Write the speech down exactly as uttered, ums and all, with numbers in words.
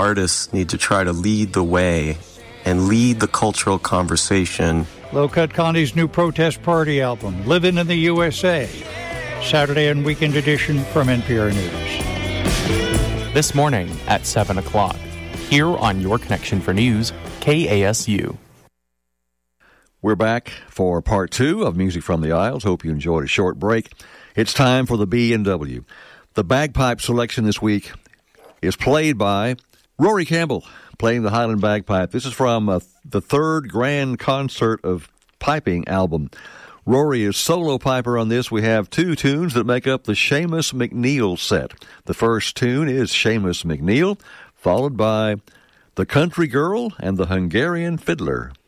artists need to try to lead the way and lead the cultural conversation. Low Cut Connie's new protest party album, Living in the U S A. Saturday and weekend edition from N P R News. This morning at seven o'clock, here on Your Connection for News, K A S U. We're back for part two of Music from the Isles. Hope you enjoyed a short break. It's time for the B and W. The bagpipe selection this week is played by Rory Campbell, playing the Highland Bagpipe. This is from uh, the third grand concert of piping album. Rory is solo piper on this. We have two tunes that make up the Seamus McNeil set. The first tune is Seamus McNeil, followed by The Country Girl and the Hungarian Fiddler.